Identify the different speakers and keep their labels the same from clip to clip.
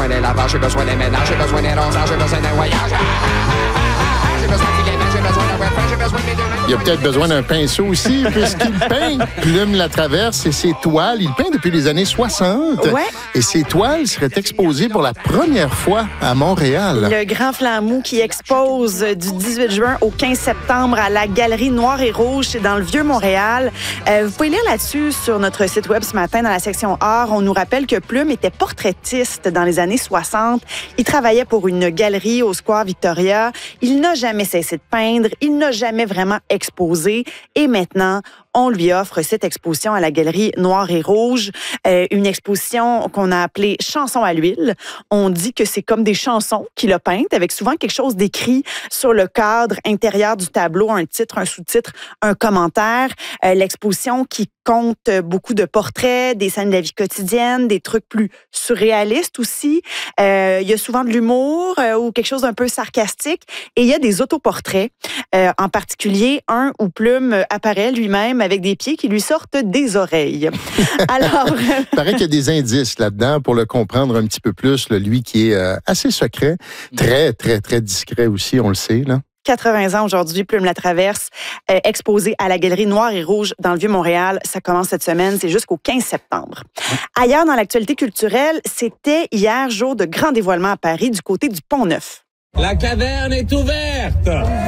Speaker 1: les lavages, j'ai besoin des ménages, j'ai besoin des rondages, j'ai besoin d'un voyage. J'ai besoin de gaiement, j'ai besoin d'un webfan, j'ai besoin de mes deux mains.
Speaker 2: Il y a peut-être besoin d'un pinceau aussi, puisqu'il peint Plume la Traverse et ses toiles. Il peint depuis les années 60.
Speaker 3: Ouais.
Speaker 2: Et ses toiles seraient exposées pour la première fois à Montréal.
Speaker 3: Le Grand Flamou qui expose du 18 juin au 15 septembre à la Galerie Noir et Rouge, c'est dans le Vieux-Montréal. Vous pouvez lire là-dessus sur notre site web ce matin dans la section art. On nous rappelle que Plume était portraitiste dans les années 60. Il travaillait pour une galerie au Square Victoria. Il n'a jamais cessé de peindre. Il n'a jamais vraiment exposé. Et maintenant, on lui offre cette exposition à la Galerie Noir et Rouge, une exposition qu'on a appelée « Chansons à l'huile ». On dit que c'est comme des chansons qu'il a peintes, avec souvent quelque chose d'écrit sur le cadre intérieur du tableau, un titre, un sous-titre, un commentaire. L'exposition qui compte beaucoup de portraits, des scènes de la vie quotidienne, des trucs plus surréalistes aussi. Il y a souvent de l'humour ou quelque chose d'un peu sarcastique. Et il y a des autoportraits, en particulier un où Plume apparaît lui-même avec des pieds qui lui sortent des oreilles. Alors,
Speaker 2: il paraît qu'il y a des indices là-dedans pour le comprendre un petit peu plus, là, lui qui est assez secret, très, très, très discret aussi, on le sait, là.
Speaker 3: 80 ans aujourd'hui, Plume la Traverse, exposé à la Galerie Noir et Rouge dans le Vieux-Montréal. Ça commence cette semaine, c'est jusqu'au 15 septembre. Ailleurs, dans l'actualité culturelle, c'était hier, jour de grand dévoilement à Paris, du côté du Pont-Neuf.
Speaker 4: La caverne est ouverte!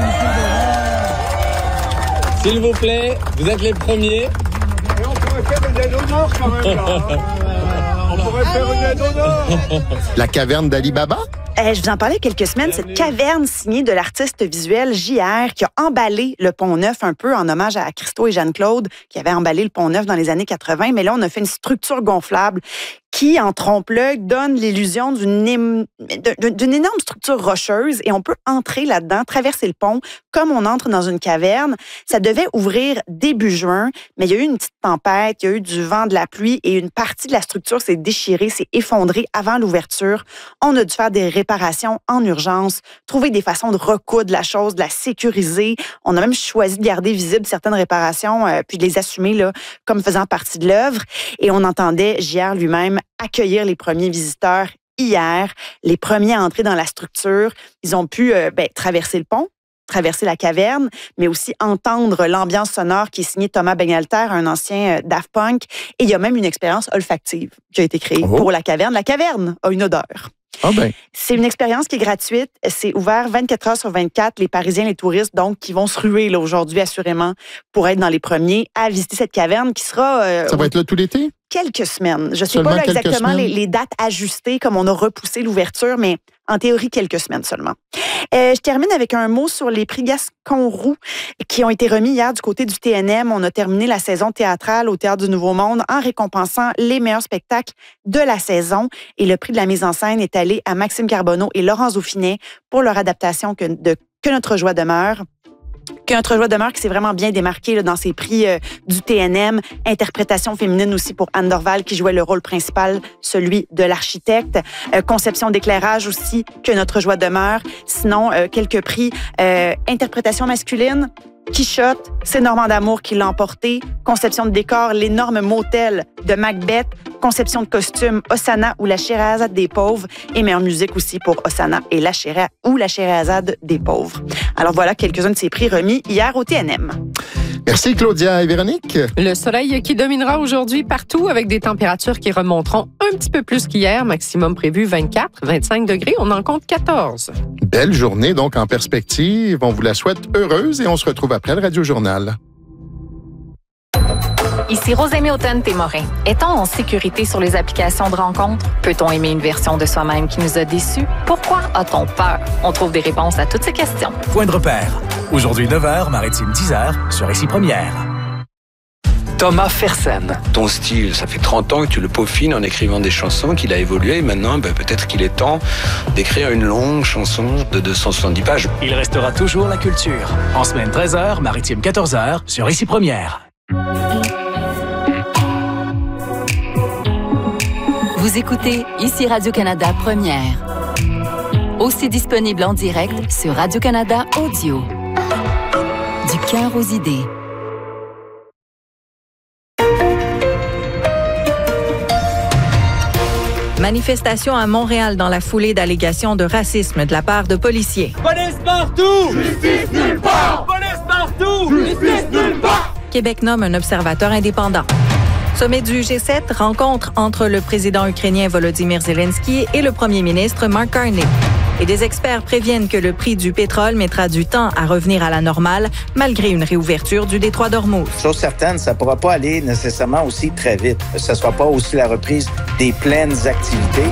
Speaker 4: S'il vous plaît, vous êtes les premiers.
Speaker 5: Et on pourrait faire une aide d'honneur quand même, là. On pourrait faire une aide d'honneur.
Speaker 2: La caverne d'Ali Baba?
Speaker 3: Je vous en parlais il y a quelques semaines, cette caverne signée de l'artiste visuel JR qui a emballé le Pont-Neuf un peu en hommage à Christo et Jeanne-Claude qui avaient emballé le Pont-Neuf dans les années 80. Mais là, on a fait une structure gonflable qui, en trompe-l'œil, donne l'illusion d'une énorme structure rocheuse et on peut entrer là-dedans, traverser le pont comme on entre dans une caverne. Ça devait ouvrir début juin, mais il y a eu une petite tempête, il y a eu du vent, de la pluie et une partie de la structure s'est déchirée, s'est effondrée avant l'ouverture. On a dû faire des réparations en urgence, trouver des façons de recoudre la chose, de la sécuriser. On a même choisi de garder visibles certaines réparations puis de les assumer là, comme faisant partie de l'œuvre. Et on entendait JR lui-même accueillir les premiers visiteurs hier, les premiers à entrer dans la structure. Ils ont pu traverser le pont, traverser la caverne, mais aussi entendre l'ambiance sonore qui est signée Thomas Bengalter, un ancien Daft Punk. Et il y a même une expérience olfactive qui a été créée pour la caverne. La caverne a une odeur.
Speaker 2: Ah ben.
Speaker 3: C'est une expérience qui est gratuite. C'est ouvert 24 heures sur 24. Les Parisiens, les touristes, donc, qui vont se ruer là, aujourd'hui, assurément, pour être dans les premiers à visiter cette caverne qui sera...
Speaker 2: Ça va être là tout l'été?
Speaker 3: Quelques semaines. Je ne sais pas là, exactement les dates ajustées, comme on a repoussé l'ouverture, mais en théorie, quelques semaines seulement. Je termine avec un mot sur les prix Gascon-Roux qui ont été remis hier du côté du TNM. On a terminé la saison théâtrale au Théâtre du Nouveau Monde en récompensant les meilleurs spectacles de la saison. Et le prix de la mise en scène est allé à Maxime Carbonneau et Laurence Dauphinet pour leur adaptation Que notre joie demeure. Que notre joie demeure qui s'est vraiment bien démarquée là, dans ces prix du TNM. Interprétation féminine aussi pour Anne Dorval qui jouait le rôle principal, celui de l'architecte. Conception d'éclairage aussi, Que notre joie demeure. Sinon, quelques prix. Interprétation masculine, Quichotte, c'est Normand d'Amour qui l'a emporté. Conception de décor, l'énorme motel de Macbeth. Conception de costume, Hosanna ou la Scheherazade des pauvres. Et meilleure musique aussi pour Hosanna et la Scheherazade des pauvres. Alors voilà quelques-uns de ces prix remis hier au TNM.
Speaker 2: Merci Claudia et Véronique.
Speaker 6: Le soleil qui dominera aujourd'hui partout avec des températures qui remonteront un petit peu plus qu'hier, maximum prévu 24-25 degrés. On en compte 14.
Speaker 2: Belle journée donc en perspective. On vous la souhaite heureuse et on se retrouve après le Radio Journal.
Speaker 7: Ici Rosemée Automne-Témorin. Est-on en sécurité sur les applications de rencontres? Peut-on aimer une version de soi-même qui nous a déçus? Pourquoi a-t-on peur? On trouve des réponses à toutes ces questions.
Speaker 8: Point de repère. Aujourd'hui 9h, Maritime 10h, sur Ici Première.
Speaker 9: Thomas Fersen. Ton style, ça fait 30 ans que tu le peaufines en écrivant des chansons, qu'il a évolué. Et maintenant, peut-être qu'il est temps d'écrire une longue chanson de 270 pages.
Speaker 8: Il restera toujours la culture. En semaine 13h, Maritime 14h, sur Ici Première.
Speaker 10: Vous écoutez Ici Radio-Canada Première. Aussi disponible en direct sur Radio-Canada Audio. Du cœur aux idées.
Speaker 11: Manifestation à Montréal dans la foulée d'allégations de racisme de la part de policiers.
Speaker 5: Police partout! Justice nulle part! Police partout! Justice nulle part!
Speaker 11: Québec nomme un observateur indépendant. Sommet du G7, rencontre entre le président ukrainien Volodymyr Zelensky et le premier ministre Mark Carney. Et des experts préviennent que le prix du pétrole mettra du temps à revenir à la normale, malgré une réouverture du détroit d'Ormuz.
Speaker 12: Chose certaine, ça ne pourra pas aller nécessairement aussi très vite. Ce ne sera pas aussi la reprise des pleines activités.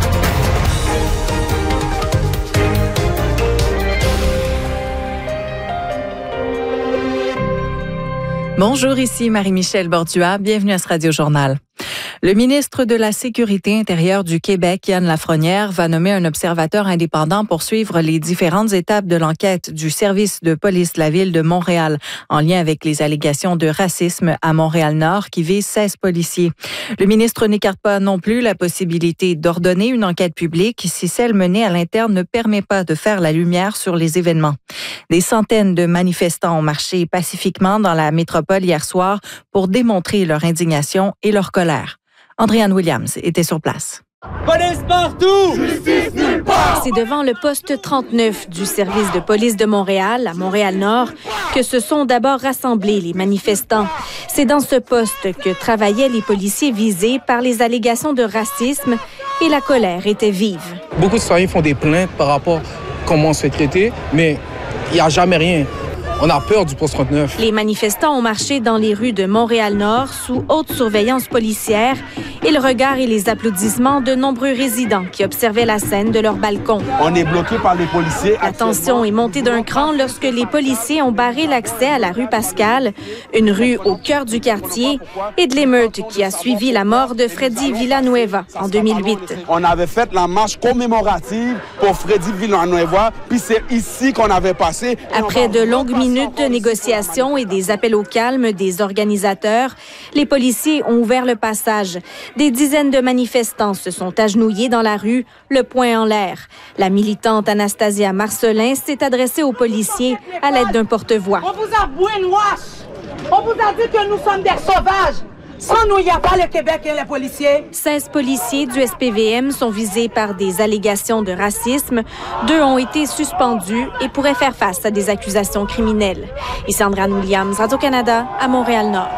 Speaker 11: Bonjour, ici Marie-Michel Bordua. Bienvenue à ce Radio-Journal. Le ministre de la Sécurité intérieure du Québec, Yann Lafrenière, va nommer un observateur indépendant pour suivre les différentes étapes de l'enquête du service de police de la ville de Montréal en lien avec les allégations de racisme à Montréal-Nord qui visent 16 policiers. Le ministre n'écarte pas non plus la possibilité d'ordonner une enquête publique si celle menée à l'interne ne permet pas de faire la lumière sur les événements. Des centaines de manifestants ont marché pacifiquement dans la métropole hier soir pour démontrer leur indignation et leur colère. Andréanne Williams était sur place.
Speaker 5: Police partout! Justice nulle part!
Speaker 13: C'est devant le poste 39 du service de police de Montréal, à Montréal-Nord, que se sont d'abord rassemblés les manifestants. C'est dans ce poste que travaillaient les policiers visés par les allégations de racisme et la colère était vive.
Speaker 14: Beaucoup de citoyens font des plaintes par rapport à comment on se fait traiter, mais il n'y a jamais rien. On a peur du poste 39.
Speaker 13: Les manifestants ont marché dans les rues de Montréal-Nord sous haute surveillance policière et le regard et les applaudissements de nombreux résidents qui observaient la scène de leur balcon.
Speaker 5: On est bloqué par les policiers.
Speaker 13: La tension est montée d'un cran lorsque les policiers ont barré l'accès à la rue Pascal, une rue au cœur du quartier, et de l'émeute qui a suivi la mort de Freddy Villanueva en 2008.
Speaker 5: On avait fait la marche commémorative pour Freddy Villanueva, puis c'est ici qu'on avait passé.
Speaker 13: Après de longues minutes de négociations et des appels au calme des organisateurs, les policiers ont ouvert le passage. Des dizaines de manifestants se sont agenouillés dans la rue, le poing en l'air. La militante Anastasia Marcelin s'est adressée aux policiers à l'aide d'un porte-voix.
Speaker 15: On vous a brainwash. On vous a dit que nous sommes des sauvages. Sans nous, il n'y a pas le Québec et les policiers.
Speaker 13: 16 policiers du SPVM sont visés par des allégations de racisme. 2 ont été suspendus et pourraient faire face à des accusations criminelles. Ici Andréanne Williams, Radio-Canada, à Montréal-Nord.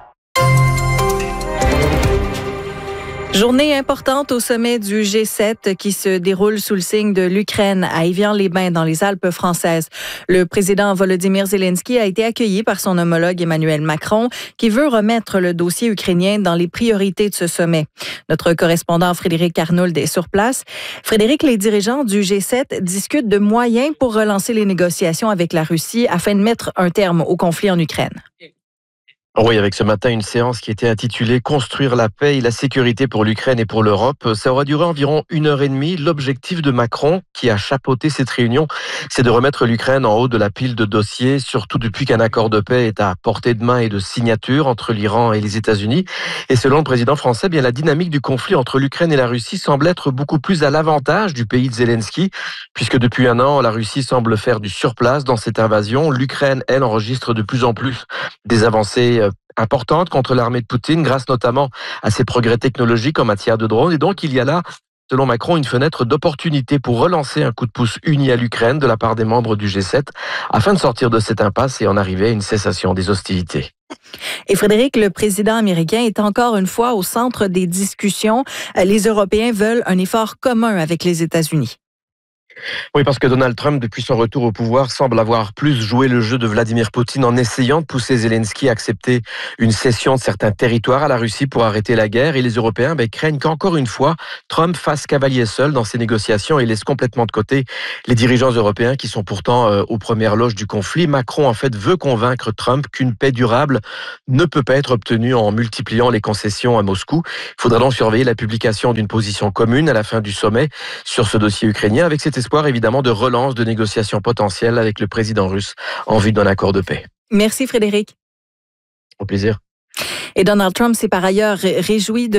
Speaker 11: Journée importante au sommet du G7 qui se déroule sous le signe de l'Ukraine à Évian-les-Bains dans les Alpes françaises. Le président Volodymyr Zelensky a été accueilli par son homologue Emmanuel Macron qui veut remettre le dossier ukrainien dans les priorités de ce sommet. Notre correspondant Frédéric Arnould est sur place. Frédéric, les dirigeants du G7 discutent de moyens pour relancer les négociations avec la Russie afin de mettre un terme au conflit en Ukraine.
Speaker 16: Oui, avec ce matin une séance qui était intitulée « Construire la paix et la sécurité pour l'Ukraine et pour l'Europe ». Ça aura duré environ 1h30. L'objectif de Macron, qui a chapeauté cette réunion, c'est de remettre l'Ukraine en haut de la pile de dossiers, surtout depuis qu'un accord de paix est à portée de main et de signature entre l'Iran et les États-Unis. Et selon le président français, bien la dynamique du conflit entre l'Ukraine et la Russie semble être beaucoup plus à l'avantage du pays de Zelensky, puisque depuis 1 an, la Russie semble faire du surplace dans cette invasion. L'Ukraine, elle, enregistre de plus en plus des avancées importante contre l'armée de Poutine, grâce notamment à ses progrès technologiques en matière de drones. Et donc, il y a là, selon Macron, une fenêtre d'opportunité pour relancer un coup de pouce uni à l'Ukraine de la part des membres du G7, afin de sortir de cette impasse et en arriver à une cessation des hostilités.
Speaker 11: Et Frédéric, le président américain est encore une fois au centre des discussions. Les Européens veulent un effort commun avec les États-Unis.
Speaker 16: Oui, parce que Donald Trump, depuis son retour au pouvoir, semble avoir plus joué le jeu de Vladimir Poutine en essayant de pousser Zelensky à accepter une cession de certains territoires à la Russie pour arrêter la guerre. Et les Européens craignent qu'encore une fois, Trump fasse cavalier seul dans ces négociations et laisse complètement de côté les dirigeants européens qui sont pourtant aux premières loges du conflit. Macron, en fait, veut convaincre Trump qu'une paix durable ne peut pas être obtenue en multipliant les concessions à Moscou. Il faudra donc surveiller la publication d'une position commune à la fin du sommet sur ce dossier ukrainien, avec cet espoir évidemment de relance de négociations potentielles avec le président russe en vue d'un accord de paix.
Speaker 11: Merci Frédéric.
Speaker 16: Au plaisir.
Speaker 11: Et Donald Trump s'est par ailleurs réjoui de